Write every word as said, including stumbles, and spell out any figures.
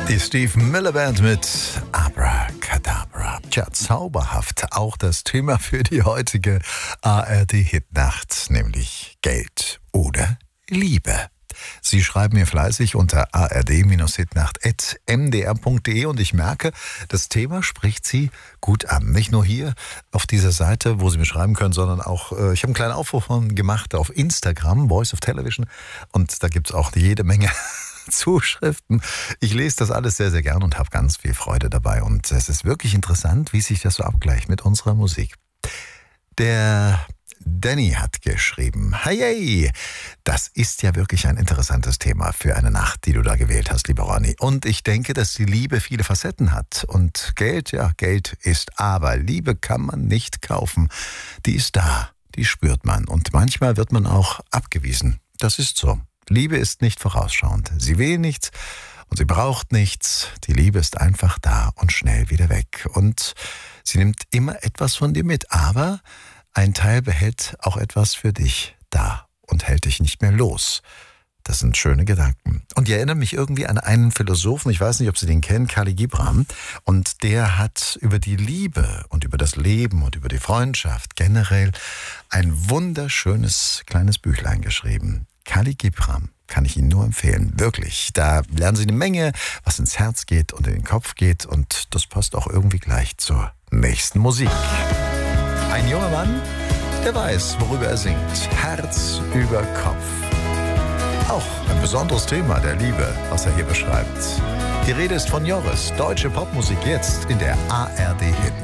Die Steve Miller Band mit Abracadabra. Tja, zauberhaft auch das Thema für die heutige A R D-Hitnacht, nämlich Geld oder Liebe. Sie schreiben mir fleißig unter a r d hitnacht at m d r punkt d e und ich merke, das Thema spricht Sie gut an. Nicht nur hier auf dieser Seite, wo Sie mir schreiben können, sondern auch, äh, ich habe einen kleinen Aufruf von gemacht auf Instagram, Voice of Television, und da gibt es auch jede Menge Zuschriften. Ich lese das alles sehr, sehr gern und habe ganz viel Freude dabei. Und es ist wirklich interessant, wie sich das so abgleicht mit unserer Musik. Der Danny hat geschrieben: Hey, hey, das ist ja wirklich ein interessantes Thema für eine Nacht, die du da gewählt hast, lieber Ronny. Und ich denke, dass die Liebe viele Facetten hat. Und Geld, ja, Geld ist aber. Liebe kann man nicht kaufen. Die ist da, die spürt man. Und manchmal wird man auch abgewiesen. Das ist so. Liebe ist nicht vorausschauend. Sie will nichts und sie braucht nichts. Die Liebe ist einfach da und schnell wieder weg. Und sie nimmt immer etwas von dir mit. Aber ein Teil behält auch etwas für dich da und hält dich nicht mehr los. Das sind schöne Gedanken. Und die erinnern mich irgendwie an einen Philosophen, ich weiß nicht, ob Sie den kennen, Khalil Gibran. Und der hat über die Liebe und über das Leben und über die Freundschaft generell ein wunderschönes kleines Büchlein geschrieben. Khalil Gibran, kann ich Ihnen nur empfehlen, wirklich. Da lernen Sie eine Menge, was ins Herz geht und in den Kopf geht. Und das passt auch irgendwie gleich zur nächsten Musik. Ein junger Mann, der weiß, worüber er singt. Herz über Kopf. Auch ein besonderes Thema der Liebe, was er hier beschreibt. Die Rede ist von Joris. Deutsche Popmusik jetzt in der A R D-Hit.